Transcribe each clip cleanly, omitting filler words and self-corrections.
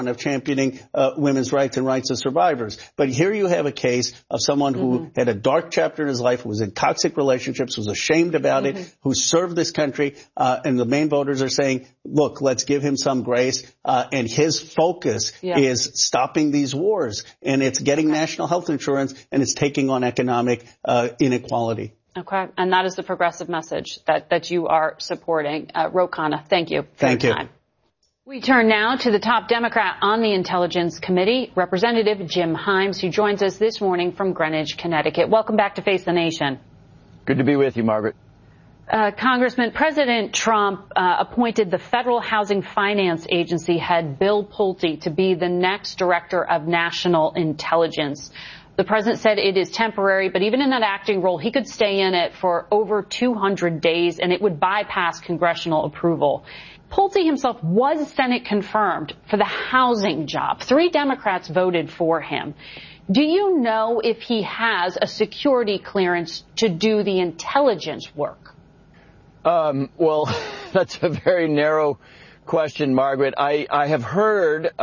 of championing women's rights and rights of survivors. But here you have a case of someone who had a dark chapter in his life, who was in toxic relationships, was ashamed about it, who served this country, and the Maine voters are saying, look, let's give him some grace. And his focus is stopping these wars, and it's getting national health insurance, and it's taking on economic inequality. Okay. And that is the progressive message that you are supporting. Ro Khanna, thank you for your time. We turn now to the top Democrat on the Intelligence Committee, Representative Jim Himes, who joins us this morning from Greenwich, Connecticut. Welcome back to Face the Nation. Good to be with you, Margaret. Congressman, President Trump appointed the Federal Housing Finance Agency head Bill Pulte to be the next director of national intelligence. The president said it is temporary, but even in that acting role, he could stay in it for over 200 days, and it would bypass congressional approval. Pulte himself was Senate confirmed for the housing job. 3 Democrats voted for him. Do you know if he has a security clearance to do the intelligence work? Well, that's a very narrow question, Margaret. I have heard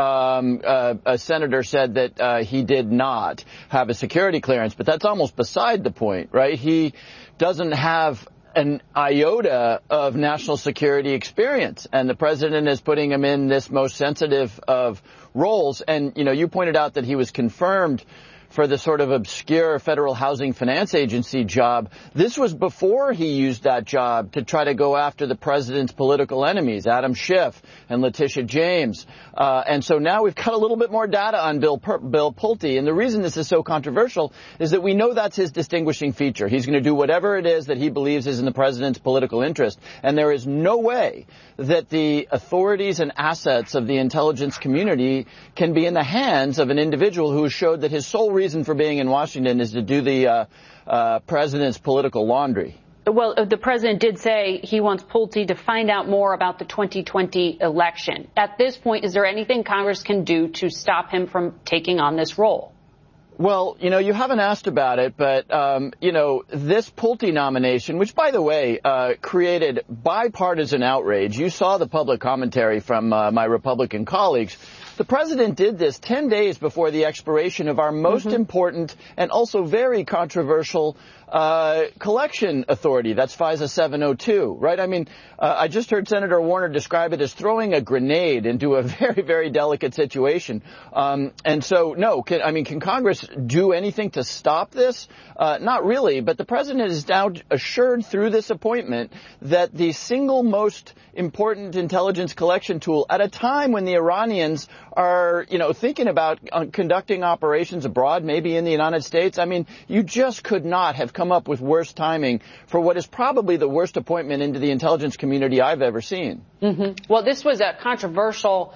a senator said that he did not have a security clearance, but that's almost beside the point, right? He doesn't have an iota of national security experience, and the president is putting him in this most sensitive of roles. And, you know, you pointed out that he was confirmed for the sort of obscure Federal Housing Finance Agency job. This was before he used that job to try to go after the president's political enemies, Adam Schiff and Letitia James. And so now we've got a little bit more data on Bill Pulte. And the reason this is so controversial is that we know that's his distinguishing feature. He's going to do whatever it is that he believes is in the president's political interest. And there is no way that the authorities and assets of the intelligence community can be in the hands of an individual who showed that his sole reason for being in Washington is to do the president's political laundry. Well, the president did say he wants Pulte to find out more about the 2020 election. At this point, is there anything Congress can do to stop him from taking on this role? Well, you know, you haven't asked about it, but, you know, this Pulte nomination, which, by the way, created bipartisan outrage. You saw the public commentary from my Republican colleagues. The president did this 10 days before the expiration of our most important and also very controversial collection authority. That's FISA 702, right? I mean, I just heard Senator Warner describe it as throwing a grenade into a very, very delicate situation. And so, no, can Congress do anything to stop this? Not really, but the president is now assured through this appointment that the single most important intelligence collection tool at a time when the Iranians are, you know, thinking about conducting operations abroad, maybe in the United States. I mean, you just could not have come up with worse timing for what is probably the worst appointment into the intelligence community I've ever seen. Well, this was a controversial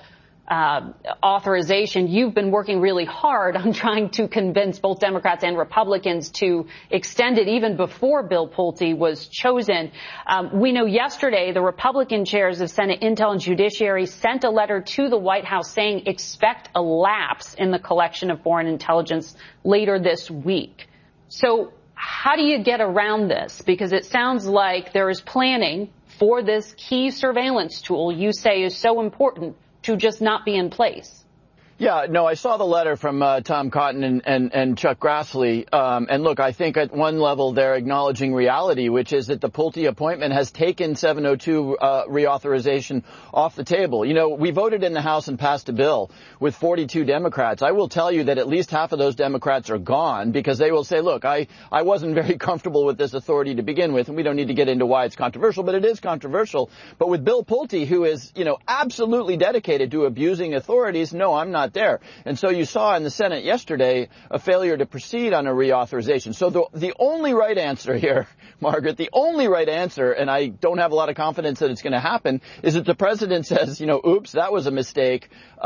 authorization. You've been working really hard on trying to convince both Democrats and Republicans to extend it even before Bill Pulte was chosen. We know yesterday the Republican chairs of Senate Intel and Judiciary sent a letter to the White House saying expect a lapse in the collection of foreign intelligence later this week. So how do you get around this? Because it sounds like there is planning for this key surveillance tool you say is so important to just not be in place. Yeah, no, I saw the letter from Tom Cotton and Chuck Grassley. And look, I think at one level they're acknowledging reality, which is that the Pulte appointment has taken 702 reauthorization off the table. You know, we voted in the House and passed a bill with 42 Democrats. I will tell you that at least half of those Democrats are gone because they will say, look, I wasn't very comfortable with this authority to begin with, and we don't need to get into why it's controversial, but it is controversial. But with Bill Pulte, who is, you know, absolutely dedicated to abusing authorities, no, I'm not there. And so you saw in the Senate yesterday a failure to proceed on a reauthorization. So the only right answer here, Margaret, the only right answer, and I don't have a lot of confidence that it's going to happen, is that the president says, you know, oops, that was a mistake,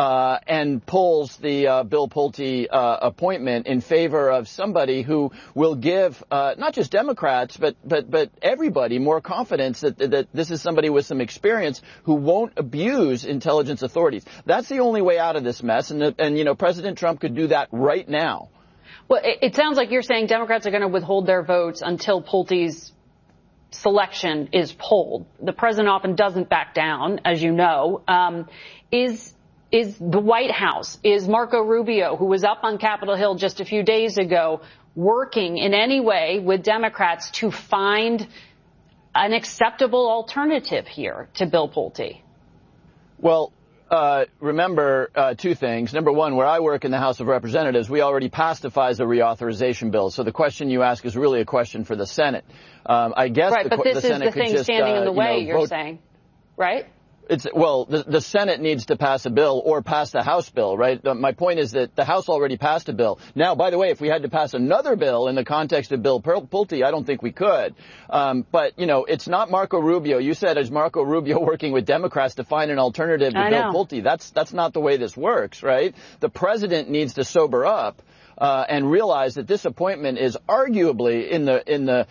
and pulls the Bill Pulte appointment in favor of somebody who will give not just Democrats, but everybody more confidence that this is somebody with some experience who won't abuse intelligence authorities. That's the only way out of this mess. And, you know, President Trump could do that right now. Well, it sounds like you're saying Democrats are going to withhold their votes until Pulte's selection is polled. The president often doesn't back down, as you know. Is Is the White House, is Marco Rubio, who was up on Capitol Hill just a few days ago, working in any way with Democrats to find an acceptable alternative here to Bill Pulte? Well, remember two things. Number one, where I work in the House of Representatives, we already passed the FISA reauthorization bill. So the question you ask is really a question for the Senate. I guess right, but this is the thing standing in the way, you're saying, right? The Senate needs to pass a bill or pass the House bill, right? My point is that the House already passed a bill. Now, by the way, if we had to pass another bill in the context of Bill Pulte, I don't think we could. But, it's not Marco Rubio. You said, is Marco Rubio working with Democrats to find an alternative to Bill Pulte? That's not the way this works, right? The president needs to sober up. And realize that this appointment is arguably in the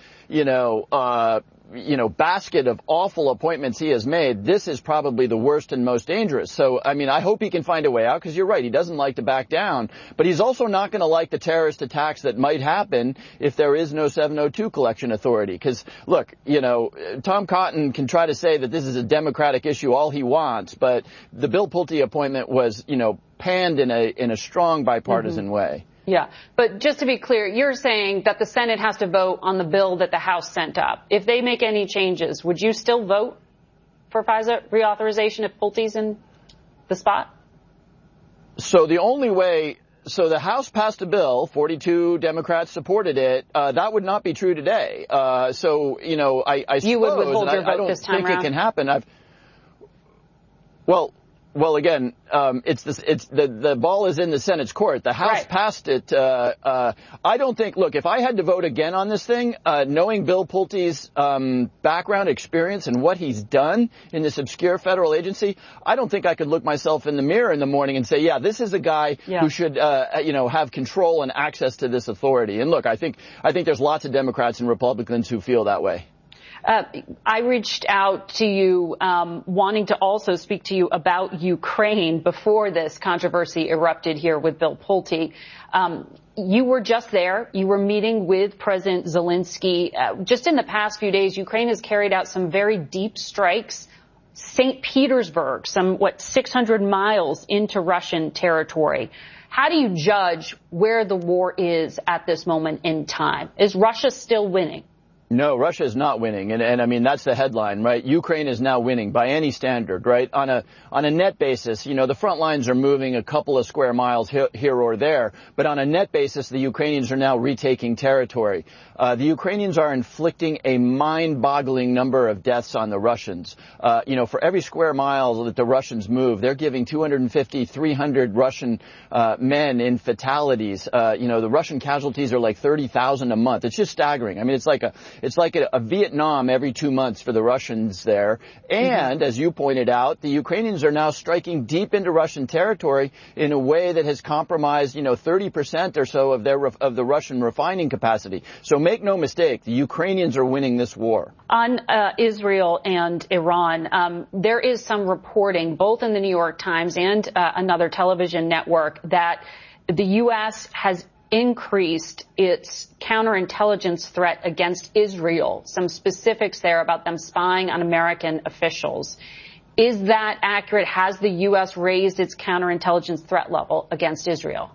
basket of awful appointments he has made. This is probably the worst and most dangerous. So, I hope he can find a way out, because you're right, he doesn't like to back down. But he's also not going to like the terrorist attacks that might happen if there is no 702 collection authority. Because, look, Tom Cotton can try to say that this is a Democratic issue all he wants, but the Bill Pulte appointment was, panned in a strong bipartisan way. Yeah, but just to be clear, you're saying that the Senate has to vote on the bill that the House sent up. If they make any changes, would you still vote for FISA reauthorization if Pulte's in the spot? So the only way, the House passed a bill, 42 Democrats supported it. That would not be true today. I suppose, you would withhold your vote I don't this time think around? It can happen. Well, again, the ball is in the Senate's court. The House passed it. I don't think, look, if I had to vote again on this thing, knowing Bill Pulte's background experience and what he's done in this obscure federal agency, I don't think I could look myself in the mirror in the morning and say, yeah, this is a guy who should, have control and access to this authority. And look, I think there's lots of Democrats and Republicans who feel that way. I reached out to you wanting to also speak to you about Ukraine before this controversy erupted here with Bill Pulte. You were just there. You were meeting with President Zelensky. Just in the past few days, Ukraine has carried out some very deep strikes. St. Petersburg, 600 miles into Russian territory. How do you judge where the war is at this moment in time? Is Russia still winning? No, Russia is not winning. And that's the headline, right? Ukraine is now winning by any standard, right? On a net basis, the front lines are moving a couple of square miles here or there. But on a net basis, the Ukrainians are now retaking territory. The Ukrainians are inflicting a mind-boggling number of deaths on the Russians. For every square mile that the Russians move, they're giving 250, 300 Russian men in fatalities. The Russian casualties are like 30,000 a month. It's just staggering. It's like a Vietnam every 2 months for the Russians there. And, as you pointed out, the Ukrainians are now striking deep into Russian territory in a way that has compromised, 30% or so of the Russian refining capacity. So make no mistake, the Ukrainians are winning this war. On Israel and Iran, there is some reporting, both in the New York Times and another television network, that the U.S. has increased its counterintelligence threat against Israel. Some specifics there about them spying on American officials. Is that accurate? Has the U.S. raised its counterintelligence threat level against Israel?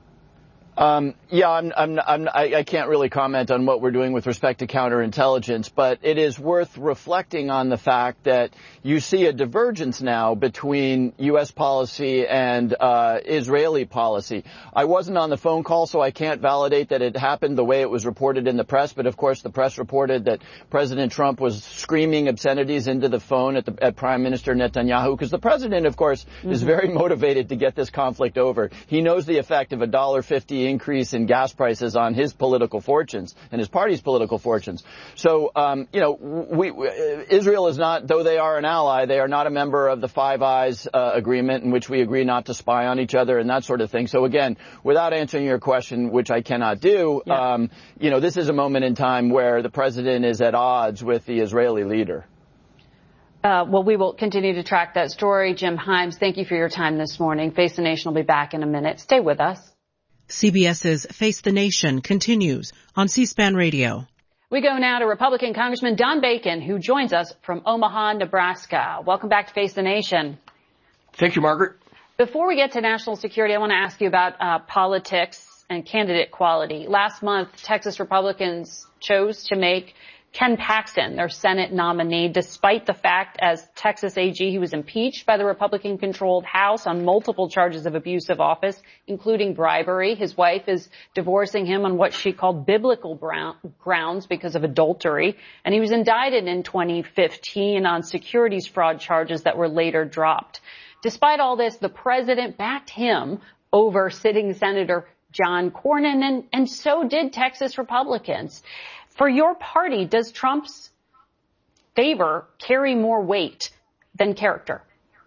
I can't really comment on what we're doing with respect to counterintelligence, but it is worth reflecting on the fact that you see a divergence now between U.S. policy and Israeli policy. I wasn't on the phone call, so I can't validate that it happened the way it was reported in the press, but of course the press reported that President Trump was screaming obscenities into the phone at Prime Minister Netanyahu, because the president, of course, is very motivated to get this conflict over. He knows the effect of $1.50 increase in gas prices on his political fortunes and his party's political fortunes. So, Israel is not, though they are an ally, they are not a member of the Five Eyes agreement, in which we agree not to spy on each other and that sort of thing. So again, without answering your question, which I cannot do, this is a moment in time where the president is at odds with the Israeli leader. We will continue to track that story. Jim Himes, thank you for your time this morning. Face the Nation will be back in a minute. Stay with us. CBS's Face the Nation continues on C-SPAN Radio. We go now to Republican Congressman Don Bacon, who joins us from Omaha, Nebraska. Welcome back to Face the Nation. Thank you, Margaret. Before we get to national security, I want to ask you about politics and candidate quality. Last month, Texas Republicans chose to make Ken Paxton their Senate nominee, despite the fact, as Texas AG, he was impeached by the Republican-controlled House on multiple charges of abuse of office, including bribery. His wife is divorcing him on what she called biblical grounds because of adultery. And he was indicted in 2015 on securities fraud charges that were later dropped. Despite all this, the president backed him over sitting Senator John Cornyn, and so did Texas Republicans. For your party, does Trump's favor carry more weight than character?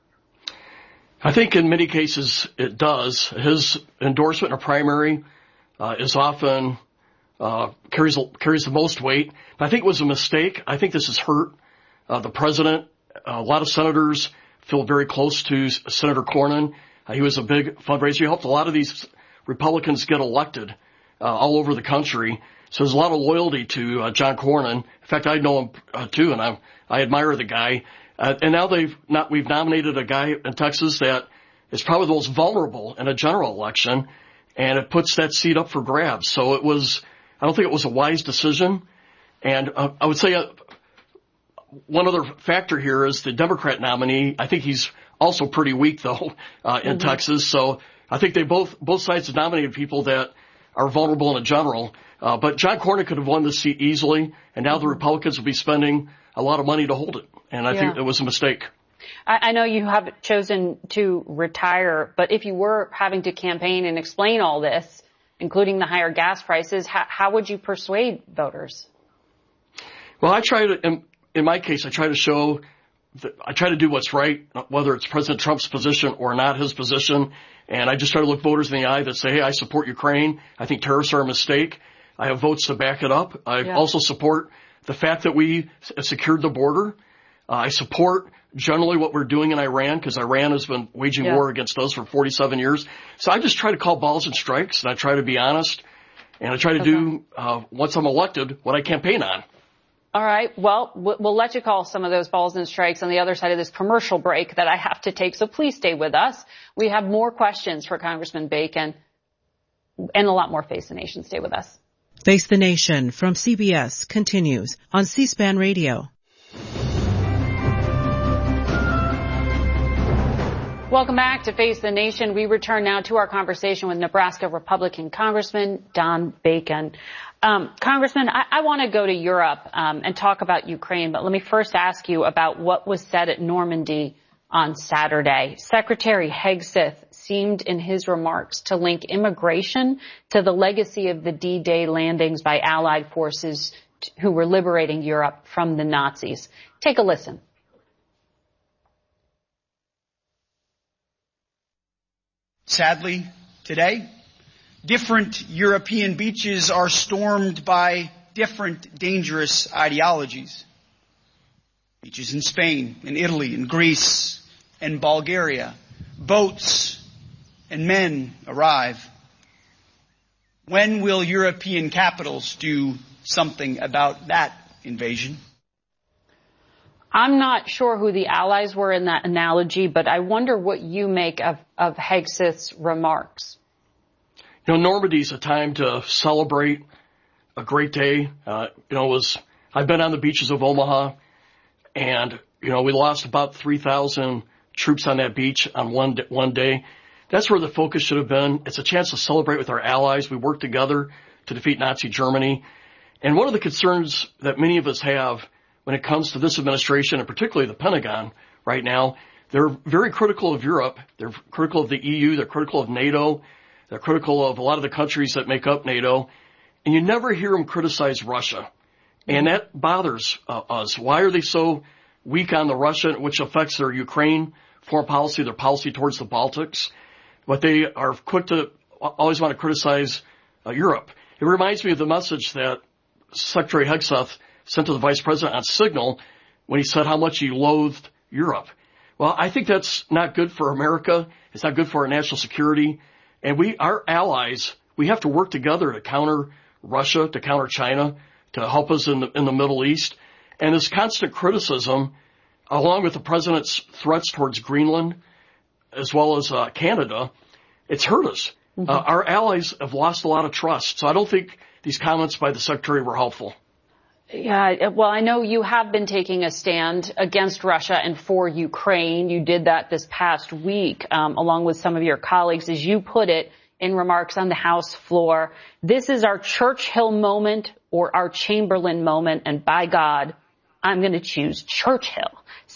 I think in many cases it does. His endorsement in a primary is often carries the most weight. But I think it was a mistake. I think this has hurt the president. A lot of senators feel very close to Senator Cornyn. He was a big fundraiser. He helped a lot of these Republicans get elected all over the country. So there's a lot of loyalty to John Cornyn. In fact, I know him too, and I admire the guy. And now we've nominated a guy in Texas that is probably the most vulnerable in a general election, and it puts that seat up for grabs. So I don't think it was a wise decision. And I would say one other factor here is the Democrat nominee. I think he's also pretty weak, though, in Texas. So I think both sides have nominated people that are vulnerable in a general. But John Cornyn could have won this seat easily, and now the Republicans will be spending a lot of money to hold it. And I think it was a mistake. I know you have chosen to retire, but if you were having to campaign and explain all this, including the higher gas prices, how would you persuade voters? Well, in my case, I try to do what's right, whether it's President Trump's position or not his position. And I just try to look voters in the eye that say, hey, I support Ukraine. I think tariffs are a mistake. I have votes to back it up. I also support the fact that we secured the border. I support generally what we're doing in Iran, because Iran has been waging war against us for 47 years. So I just try to call balls and strikes, and I try to be honest, and I try to do, once I'm elected, what I campaign on. All right. Well, we'll let you call some of those balls and strikes on the other side of this commercial break that I have to take, so please stay with us. We have more questions for Congressman Bacon and a lot more Face the Nation. Stay with us. Face the Nation from CBS continues on C-SPAN Radio. Welcome back to Face the Nation. We return now to our conversation with Nebraska Republican Congressman Don Bacon. Congressman, I want to go to Europe and talk about Ukraine, but let me first ask you about what was said at Normandy on Saturday. Secretary Hegseth seemed in his remarks to link immigration to the legacy of the D-Day landings by Allied forces who were liberating Europe from the Nazis. Take a listen. Sadly, today, different European beaches are stormed by different dangerous ideologies. Beaches in Spain, in Italy, in Greece, and Bulgaria. Boats and men arrive. When will European capitals do something about that invasion? I'm not sure who the allies were in that analogy, but I wonder what you make of Hegseth's remarks. You know, Normandy's a time to celebrate a great day. I've been on the beaches of Omaha, and, we lost about 3,000 troops on that beach on one day. That's where the focus should have been. It's a chance to celebrate with our allies. We worked together to defeat Nazi Germany. And one of the concerns that many of us have when it comes to this administration, and particularly the Pentagon right now, they're very critical of Europe. They're critical of the EU. They're critical of NATO. They're critical of a lot of the countries that make up NATO. And you never hear them criticize Russia. And that bothers us. Why are they so weak on the Russia, which affects their Ukraine foreign policy, their policy towards the Baltics? But they are quick to always want to criticize Europe. It reminds me of the message that Secretary Hegseth sent to the Vice President on Signal when he said how much he loathed Europe. Well, I think that's not good for America. It's not good for our national security. And our allies, we have to work together to counter Russia, to counter China, to help us in the Middle East. And this constant criticism, along with the President's threats towards Greenland, as well as Canada, it's hurt us. Our allies have lost a lot of trust. So I don't think these comments by the Secretary were helpful. Yeah, well, I know you have been taking a stand against Russia and for Ukraine. You did that this past week, along with some of your colleagues, as you put it in remarks on the House floor. This is our Churchill moment or our Chamberlain moment, and by God, I'm going to choose Churchill.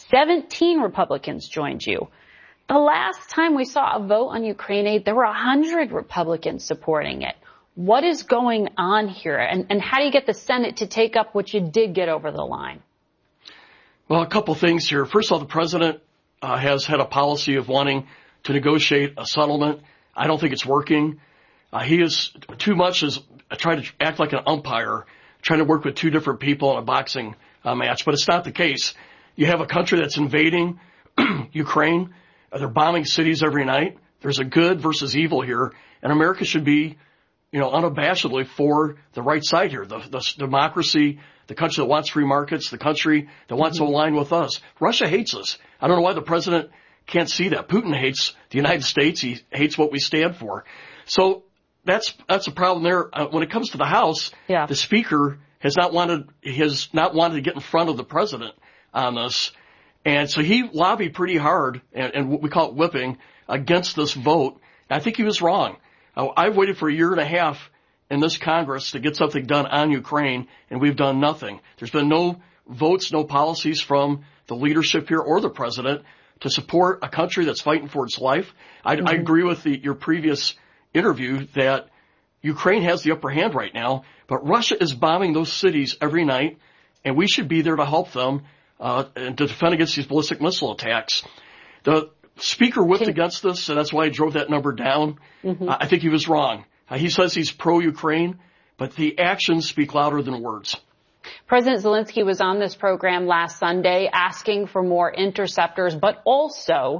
17 Republicans joined you. The last time we saw a vote on Ukraine aid, there were 100 Republicans supporting it. What is going on here, and how do you get the Senate to take up what you did get over the line? Well, a couple things here. First of all, the president has had a policy of wanting to negotiate a settlement. I don't think it's working. He is too much as trying to act like an umpire, trying to work with two different people in a boxing match, but it's not the case. You have a country that's invading Ukraine. They're bombing cities every night. There's a good versus evil here, and America should be, unabashedly for the right side here, the democracy, the country that wants free markets, the country that wants to align with us. Russia hates us. I don't know why the president can't see that. Putin hates the United States. He hates what we stand for. So that's a problem there. When it comes to the House, the Speaker has not wanted to get in front of the president on this. And so he lobbied pretty hard, and what we call it whipping, against this vote. I think he was wrong. I've waited for a year and a half in this Congress to get something done on Ukraine, and we've done nothing. There's been no votes, no policies from the leadership here or the president to support a country that's fighting for its life. I agree with your previous interview that Ukraine has the upper hand right now, but Russia is bombing those cities every night, and we should be there to help them and to defend against these ballistic missile attacks. The Speaker whipped against this, and that's why he drove that number down. I think he was wrong. He says he's pro-Ukraine, but the actions speak louder than words. President Zelensky was on this program last Sunday asking for more interceptors, but also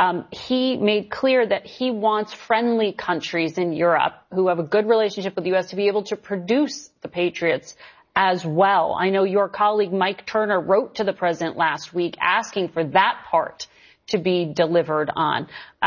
he made clear that he wants friendly countries in Europe who have a good relationship with the U.S. to be able to produce the Patriots as well. I know your colleague Mike Turner wrote to the president last week asking for that part to be delivered on.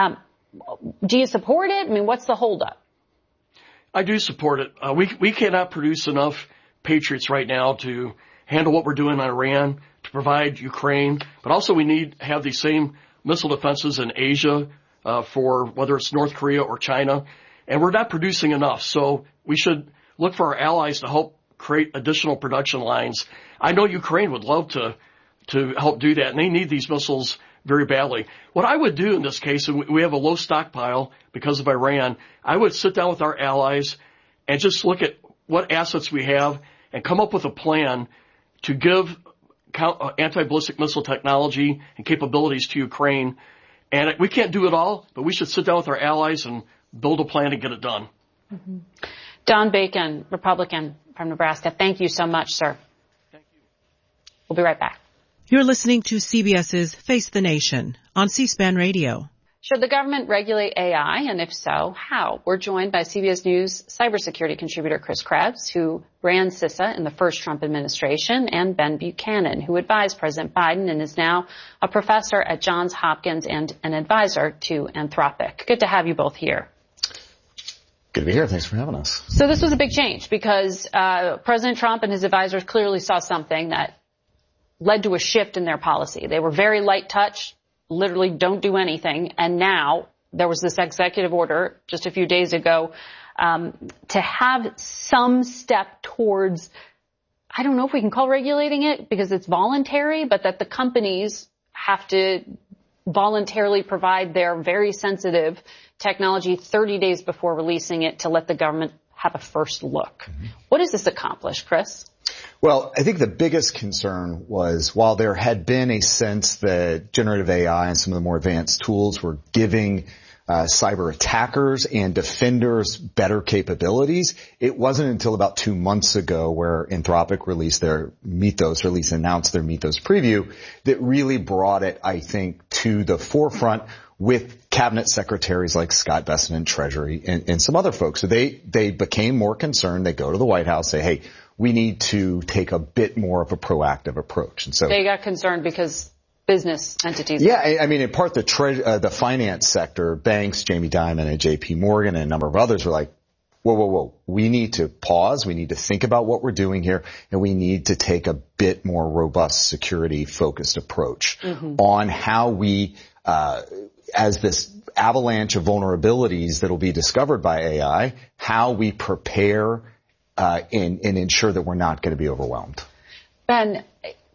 Do you support it? I mean, what's the holdup? I do support it. We cannot produce enough Patriots right now to handle what we're doing in Iran, to provide Ukraine, but also we need to have these same missile defenses in Asia for whether it's North Korea or China, and we're not producing enough. So we should look for our allies to help create additional production lines. I know Ukraine would love to help do that, and they need these missiles very badly. What I would do in this case, and we have a low stockpile because of Iran, I would sit down with our allies and just look at what assets we have and come up with a plan to give anti-ballistic missile technology and capabilities to Ukraine. And we can't do it all, but we should sit down with our allies and build a plan to get it done. Don Bacon, Republican from Nebraska. Thank you so much, sir. Thank you. We'll be right back. You're listening to CBS's Face the Nation on C-SPAN Radio. Should the government regulate AI, and if so, how? We're joined by CBS News cybersecurity contributor Chris Krebs, who ran CISA in the first Trump administration, and Ben Buchanan, who advised President Biden and is now a professor at Johns Hopkins and an advisor to Anthropic. Good to have you both here. Good to be here. Thanks for having us. So this was a big change because President Trump and his advisors clearly saw something that led to a shift in their policy. They were very light touch, literally don't do anything. And now there was this executive order just a few days ago to have some step towards, I don't know if we can call regulating it because it's voluntary, but that the companies have to voluntarily provide their very sensitive technology 30 days before releasing it to let the government have a first look. What does this accomplish, Chris? Well, I think the biggest concern was while there had been a sense that generative AI and some of the more advanced tools were giving cyber attackers and defenders better capabilities, it wasn't until about 2 months ago where Anthropic announced their Mythos preview that really brought it, I think, to the forefront with cabinet secretaries like Scott Bessent in Treasury and some other folks. So they became more concerned. They go to the White House, say, hey, we need to take a bit more of a proactive approach. And so they got concerned because business entities? Yeah, I mean, in part, the finance sector, banks, Jamie Dimon and JP Morgan and a number of others were like, whoa. We need to pause. We need to think about what we're doing here, and we need to take a bit more robust security-focused approach on how we, as this avalanche of vulnerabilities that will be discovered by AI, how we prepare and ensure that we're not going to be overwhelmed. Ben,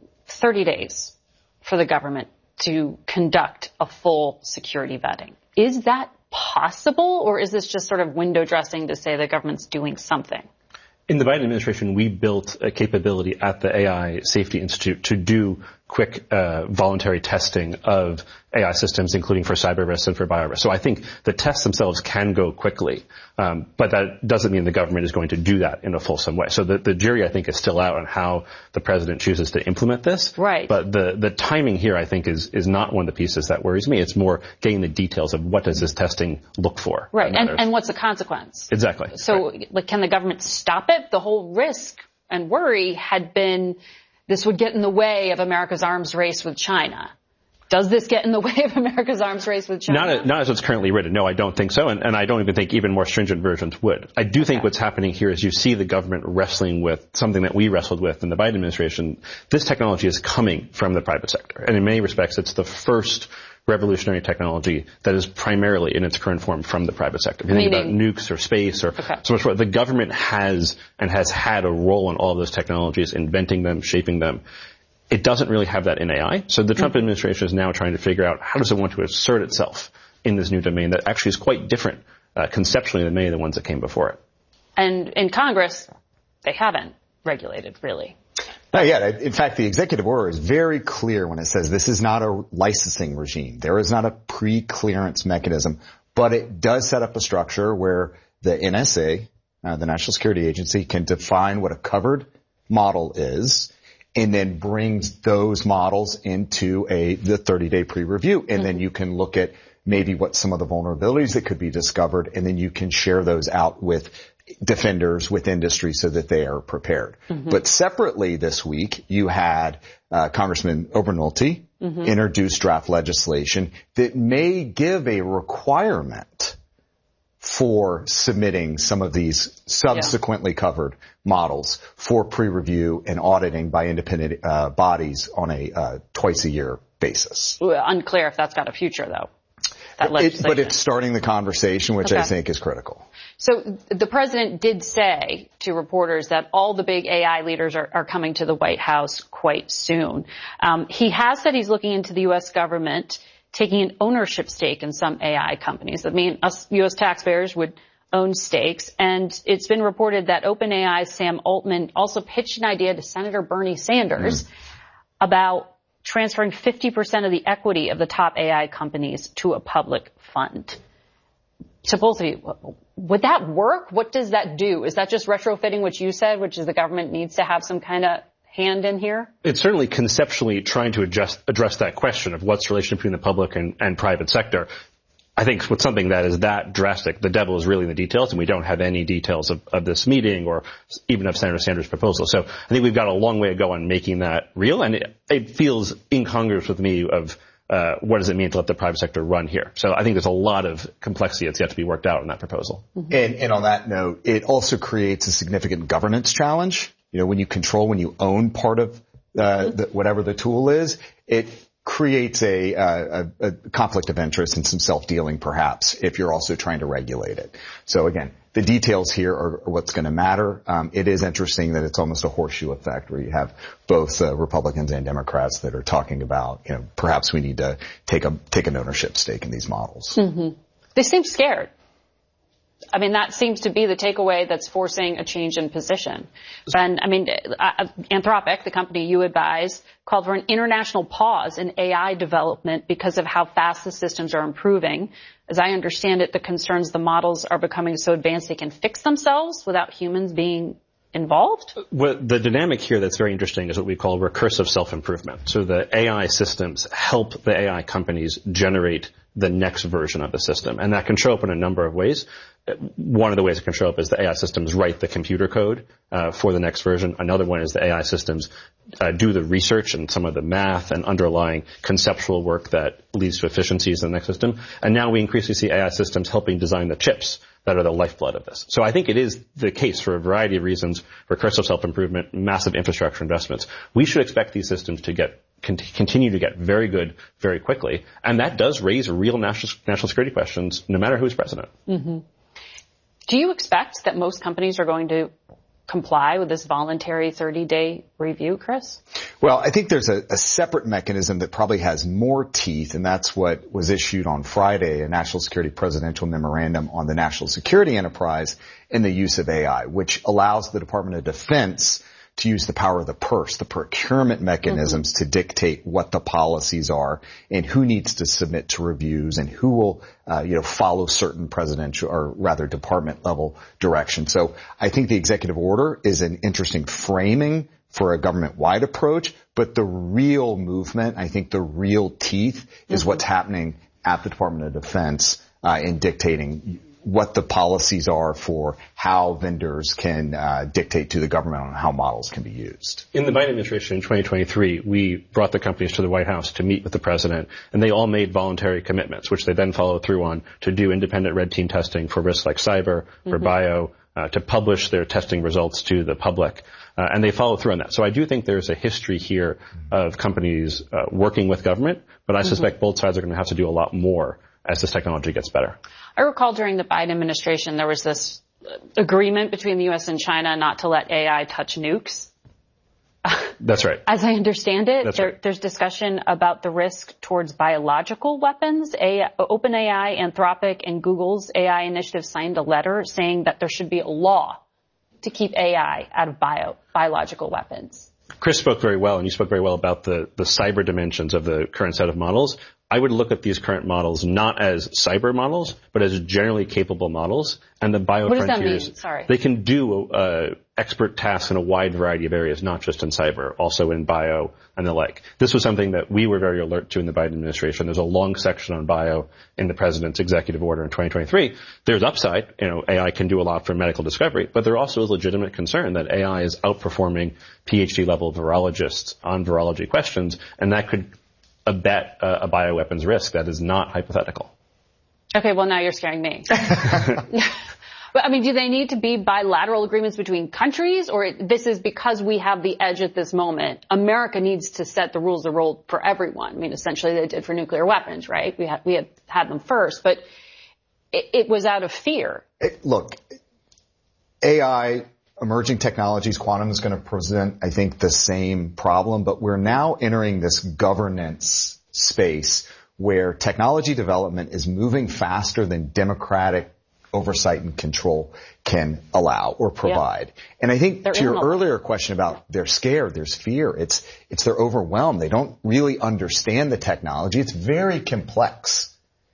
30 days for the government to conduct a full security vetting. Is that possible, or is this just sort of window dressing to say the government's doing something? In the Biden administration, we built a capability at the AI Safety Institute to do quick voluntary testing of AI systems, including for cyber risks and for bio risks. So I think the tests themselves can go quickly, but that doesn't mean the government is going to do that in a fulsome way. So the jury, I think, is still out on how the president chooses to implement this. Right. But the timing here, I think, is not one of the pieces that worries me. It's more getting the details of what does this testing look for. Right. And what's the consequence? Exactly. So like, can the government stop it? The whole risk and worry had been this would get in the way of America's arms race with China. Does this get in the way of America's arms race with China? Not as it's currently written. No, I don't think so. And I don't even think even more stringent versions would. I do think what's happening here is you see the government wrestling with something that we wrestled with in the Biden administration. This technology is coming from the private sector. And in many respects, it's the first revolutionary technology that is primarily in its current form from the private sector. If you think about nukes or space or so much more, the government has had a role in all of those technologies, inventing them, shaping them. It doesn't really have that in AI. So the Trump administration is now trying to figure out how does it want to assert itself in this new domain that actually is quite different conceptually than many of the ones that came before it. And in Congress, they haven't regulated, really. No, yeah. In fact, the executive order is very clear when it says this is not a licensing regime. There is not a pre-clearance mechanism, but it does set up a structure where the NSA, the National Security Agency, can define what a covered model is and then brings those models into the 30-day pre-review. And then you can look at maybe what some of the vulnerabilities that could be discovered, and then you can share those out with defenders, with industry, so that they are prepared. But separately this week, you had Congressman Obernolte introduce draft legislation that may give a requirement for submitting some of these subsequently covered models for pre-review and auditing by independent bodies on a twice-a-year basis. Unclear if that's got a future, though. But it's starting the conversation, which I think is critical. So the president did say to reporters that all the big AI leaders are coming to the White House quite soon. He has said he's looking into the U.S. government taking an ownership stake in some AI companies. I mean, us U.S. taxpayers would own stakes. And it's been reported that OpenAI's Sam Altman also pitched an idea to Senator Bernie Sanders about transferring 50% of the equity of the top AI companies to a public fund. To both of you, would that work? What does that do? Is that just retrofitting what you said, which is the government needs to have some kind of hand in here? It's certainly conceptually trying to address that question of what's the relation between the public and private sector. I think with something that is that drastic, the devil is really in the details, and we don't have any details of this meeting or even of Senator Sanders' proposal. So I think we've got a long way to go on making that real, and it feels incongruous with me of what does it mean to let the private sector run here. So I think there's a lot of complexity that's yet to be worked out in that proposal. And on that note, it also creates a significant governance challenge. You know, when you own part of whatever the tool is, it creates a conflict of interest and some self-dealing, perhaps, if you're also trying to regulate it. So again, the details here are what's going to matter. It is interesting that it's almost a horseshoe effect where you have both Republicans and Democrats that are talking about, you know, perhaps we need to take an ownership stake in these models. They seem scared. I mean, that seems to be the takeaway that's forcing a change in position. And I mean, Anthropic, the company you advise, called for an international pause in AI development because of how fast the systems are improving. As I understand it, the concerns the models are becoming so advanced they can fix themselves without humans being involved? The dynamic here that's very interesting is what we call recursive self-improvement. So the AI systems help the AI companies generate the next version of the system. And that can show up in a number of ways. One of the ways it can show up is the AI systems write the computer code for the next version. Another one is the AI systems do the research and some of the math and underlying conceptual work that leads to efficiencies in the next system. And now we increasingly see AI systems helping design the chips that are the lifeblood of this. So I think it is the case for a variety of reasons, recursive self-improvement, massive infrastructure investments. We should expect these systems to continue to get very good very quickly. And that does raise real national security questions, no matter who's president. Mm-hmm. Do you expect that most companies are going to comply with this voluntary 30-day review, Chris? Well, I think there's a separate mechanism that probably has more teeth, and that's what was issued on Friday, a national security presidential memorandum on the national security enterprise and the use of AI, which allows the Department of Defense to use the power of the purse, the procurement mechanisms to dictate what the policies are and who needs to submit to reviews and who will, follow certain presidential or rather department level direction. So I think the executive order is an interesting framing for a government-wide approach, but the real movement, I think the real teeth is what's happening at the Department of Defense in dictating what the policies are for how vendors can dictate to the government on how models can be used. In the Biden administration in 2023, we brought the companies to the White House to meet with the president, and they all made voluntary commitments, which they then followed through on to do independent red team testing for risks like cyber, for bio, to publish their testing results to the public. And they follow through on that. So I do think there's a history here of companies working with government, but I suspect both sides are going to have to do a lot more as this technology gets better. I recall during the Biden administration, there was this agreement between the U.S. and China not to let AI touch nukes. That's right. As I understand it, right. There's discussion about the risk towards biological weapons. OpenAI, Anthropic, and Google's AI initiative signed a letter saying that there should be a law to keep AI out of biological weapons. Chris spoke very well, and you spoke very well about the cyber dimensions of the current set of models. I would look at these current models not as cyber models, but as generally capable models. And the bio what does frontiers, that mean? Sorry. They can do expert tasks in a wide variety of areas, not just in cyber, also in bio and the like. This was something that we were very alert to in the Biden administration. There's a long section on bio in the president's executive order in 2023. There's upside. AI can do a lot for medical discovery, but there also is legitimate concern that AI is outperforming PhD-level virologists on virology questions, and that could abet a bioweapons risk that is not hypothetical. Okay, well, now you're scaring me. But, do they need to be bilateral agreements between countries, or this is because we have the edge at this moment? America needs to set the rules of the road for everyone. Essentially they did for nuclear weapons, right? We had them first, but it was out of fear. Look, AI, emerging technologies, quantum is going to present, I think, the same problem, but we're now entering this governance space where technology development is moving faster than democratic oversight and control can allow or provide. Yeah. And I think to your earlier question about they're scared, there's fear, it's they're overwhelmed. They don't really understand the technology. It's very complex.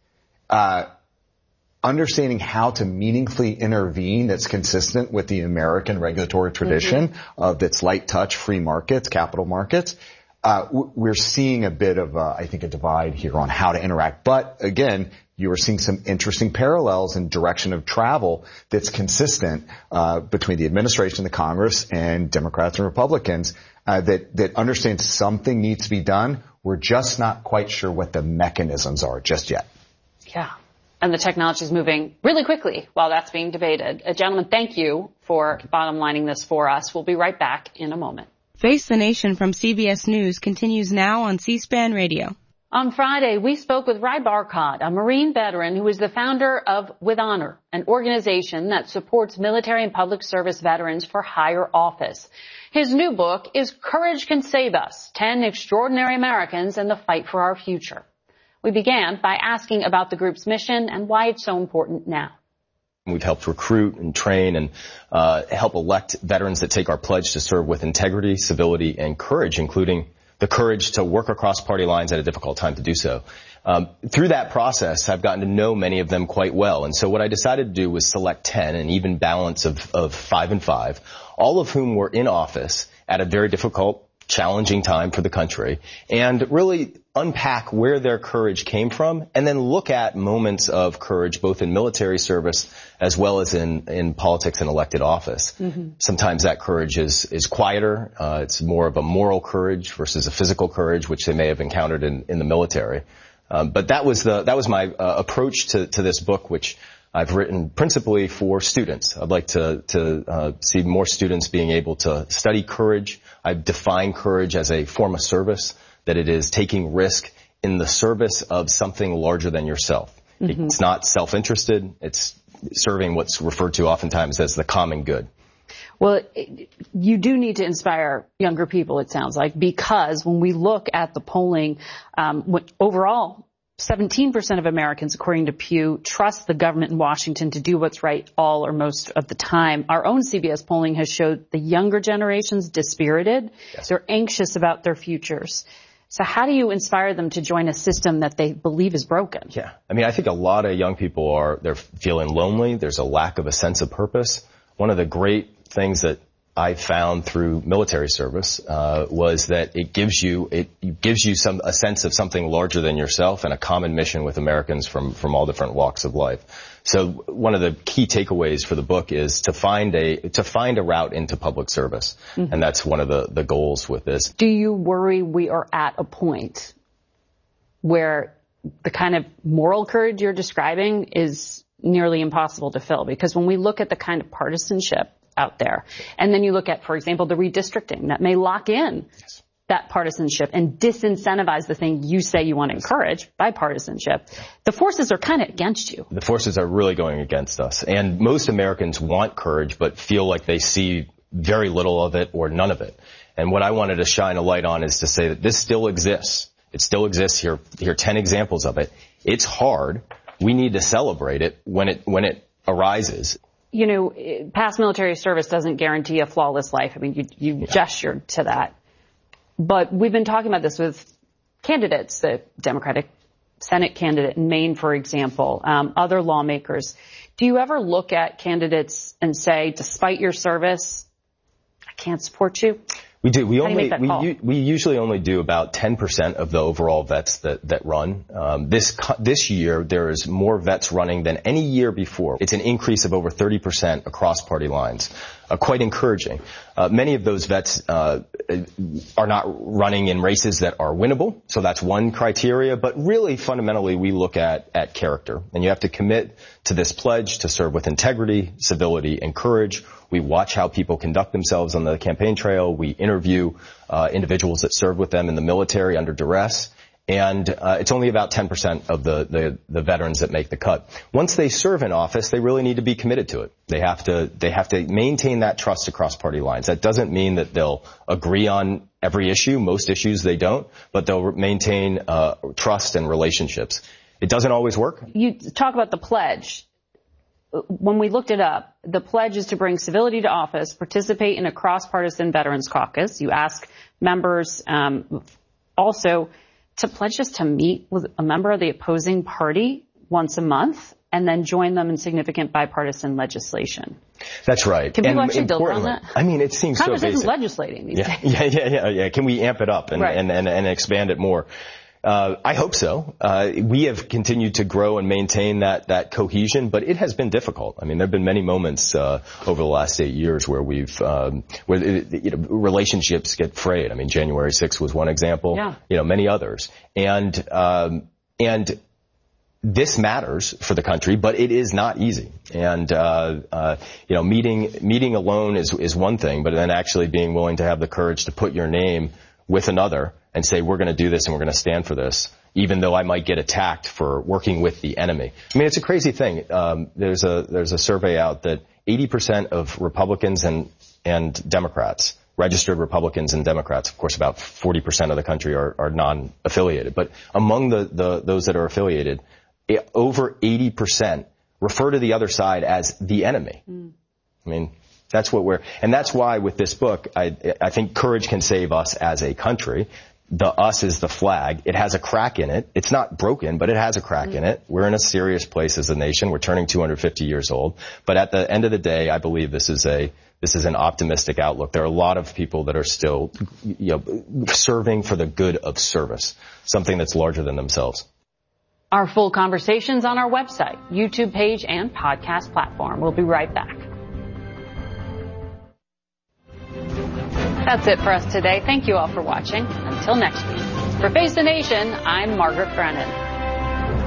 Understanding how to meaningfully intervene that's consistent with the American regulatory tradition of its light touch, free markets, capital markets. We're seeing a bit of, I think, a divide here on how to interact. But again, you are seeing some interesting parallels in direction of travel that's consistent between the administration, the Congress, and Democrats and Republicans that understand something needs to be done. We're just not quite sure what the mechanisms are just yet. Yeah. And the technology is moving really quickly while that's being debated. Gentlemen, thank you for bottom lining this for us. We'll be right back in a moment. Face the Nation from CBS News continues now on C-SPAN Radio. On Friday, we spoke with Ry Barkod, a Marine veteran who is the founder of With Honor, an organization that supports military and public service veterans for higher office. His new book is Courage Can Save Us, 10 Extraordinary Americans and the Fight for Our Future. We began by asking about the group's mission and why it's so important now. We've helped recruit and train and help elect veterans that take our pledge to serve with integrity, civility, and courage, including the courage to work across party lines at a difficult time to do so. Through that process, I've gotten to know many of them quite well. And so what I decided to do was select 10, an even balance of 5 and 5, all of whom were in office at a very difficult, challenging time for the country, and really unpack where their courage came from, and then look at moments of courage both in military service as well as in politics and elected office. Sometimes that courage is quieter. It's more of a moral courage versus a physical courage, which they may have encountered in the military. But that was my approach to this book, which I've written principally for students. I'd like to see more students being able to study courage. I define courage as a form of service, that it is taking risk in the service of something larger than yourself. It's not self-interested. It's serving what's referred to oftentimes as the common good. Well, you do need to inspire younger people, it sounds like, because when we look at the polling, overall, 17% of Americans, according to Pew, trust the government in Washington to do what's right all or most of the time. Our own CBS polling has showed the younger generations dispirited. Yes. They're anxious about their futures. So how do you inspire them to join a system that they believe is broken? Yeah. I mean, I think a lot of young people they're feeling lonely. There's a lack of a sense of purpose. One of the great things that I found through military service was that it gives you a sense of something larger than yourself and a common mission with Americans from all different walks of life. So one of the key takeaways for the book is to find a route into public service, and that's one of the goals with this. Do you worry we are at a point where the kind of moral courage you're describing is nearly impossible to fill? Because when we look at the kind of partisanship out there, and then you look at, for example, the redistricting that may lock in that partisanship and disincentivize the thing you say you want to encourage, bipartisanship, the forces are kind of against you. The forces are really going against us. And most Americans want courage, but feel like they see very little of it or none of it. And what I wanted to shine a light on is to say that this still exists. It still exists. Here are 10 examples of it. It's hard. We need to celebrate it when it arises. You know, past military service doesn't guarantee a flawless life. I mean, you gestured to that. But we've been talking about this with candidates, the Democratic Senate candidate in Maine, for example, other lawmakers. Do you ever look at candidates and say, despite your service, I can't support you? We do. We usually only do about 10% of the overall vets that run. This year, there is more vets running than any year before. It's an increase of over 30% across party lines. Quite encouraging. Many of those vets are not running in races that are winnable, so that's one criteria. But really, fundamentally, we look at character, and you have to commit to this pledge to serve with integrity, civility, and courage. We watch how people conduct themselves on the campaign trail. We interview individuals that serve with them in the military under duress. And it's only about 10% of the veterans that make the cut. Once they serve in office, they really need to be committed to it. They have to maintain that trust across party lines. That doesn't mean that they'll agree on every issue. Most issues they don't, but they'll maintain trust and relationships. It doesn't always work. You talk about the pledge. When we looked it up, the pledge is to bring civility to office, participate in a cross-partisan veterans caucus. You ask members also to pledge just to meet with a member of the opposing party once a month and then join them in significant bipartisan legislation. That's right. Can people actually deliver on that? I mean, it seems Congress so basic. isn't legislating these days. Yeah. Can we amp it up and expand it more? I hope so. We have continued to grow and maintain that cohesion, but it has been difficult. I mean, there have been many moments over the last 8 years where relationships get frayed. I mean, January 6th was one example. Yeah. Many others. And this matters for the country, but it is not easy. And meeting alone is one thing, but then actually being willing to have the courage to put your name with another and say, we're going to do this and we're going to stand for this, even though I might get attacked for working with the enemy. I mean, it's a crazy thing. There's a survey out that 80% of Republicans and Democrats, registered Republicans and Democrats, of course, about 40% of the country are non-affiliated. But among those that are affiliated, over 80% refer to the other side as the enemy. I mean, that's why with this book, I think courage can save us as a country. The us is the flag. It has a crack in it. It's not broken, but it has a crack in it. We're in a serious place as a nation. We're turning 250 years old. But at the end of the day, I believe this is a this is an optimistic outlook. There are a lot of people that are still, serving for the good of service, something that's larger than themselves. Our full conversations on our website, YouTube page, and podcast platform. We'll be right back. That's it for us today. Thank you all for watching. Until next week. For Face the Nation, I'm Margaret Brennan.